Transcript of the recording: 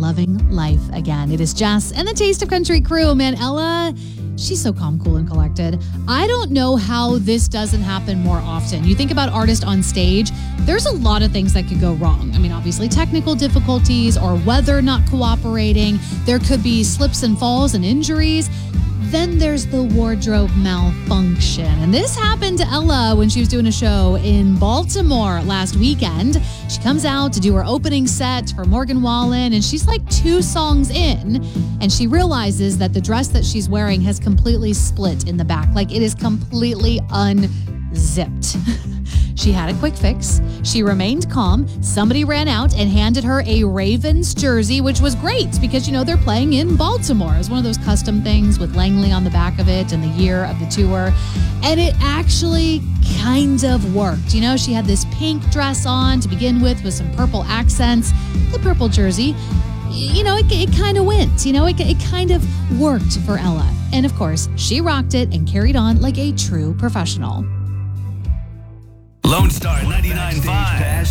loving life again. It is Jess and the Taste of Country crew. Man, Ella, she's so calm, cool, and collected. I don't know how this doesn't happen more often. You think about artists on stage, there's a lot of things that could go wrong. I mean, obviously technical difficulties or weather not cooperating. There could be slips and falls and injuries. Then there's the wardrobe malfunction. And this happened to Ella when she was doing a show in Baltimore last weekend. She comes out to do her opening set for Morgan Wallen, and she's like 2 songs in, and she realizes that the dress that she's wearing has completely split in the back. Like, it is completely unzipped. She had a quick fix. She remained calm. Somebody ran out and handed her a Ravens jersey, which was great because, they're playing in Baltimore. It was one of those custom things with Langley on the back of it and the year of the tour. And it actually kind of worked. She had this pink dress on to begin with some purple accents. The purple jersey, it kind of went. It kind of worked for Ella. And of course, she rocked it and carried on like a true professional. Lone Star 99.5.